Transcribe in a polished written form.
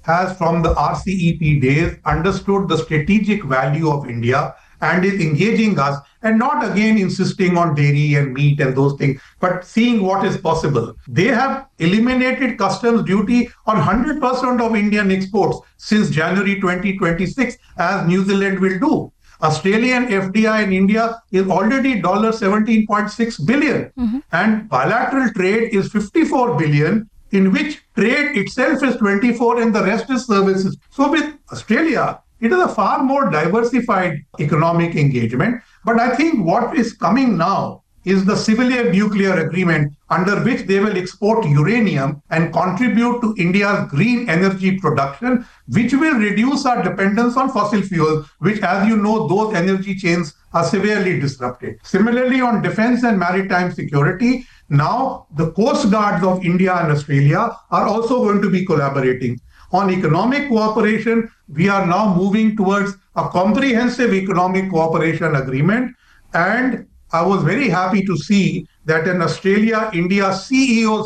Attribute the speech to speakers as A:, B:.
A: has, from the RCEP days, understood the strategic value of India and is engaging us, and not again insisting on dairy and meat and those things, but seeing what is possible. They have eliminated customs duty on 100% of Indian exports since January 2026, as New Zealand will do. Australian FDI in India is already $17.6 billion, and bilateral trade is 54 billion, in which trade itself is 24 and the rest is services. So with Australia, it is a far more diversified economic engagement. But I think what is coming now is the civilian nuclear agreement, under which they will export uranium and contribute to India's green energy production, which will reduce our dependence on fossil fuels, which, as you know, those energy chains are severely disrupted. Similarly, on defense and maritime security, now the coast guards of India and Australia are also going to be collaborating. On economic cooperation, we are now moving towards a comprehensive economic cooperation agreement. And I was very happy to see that an Australia-India CEO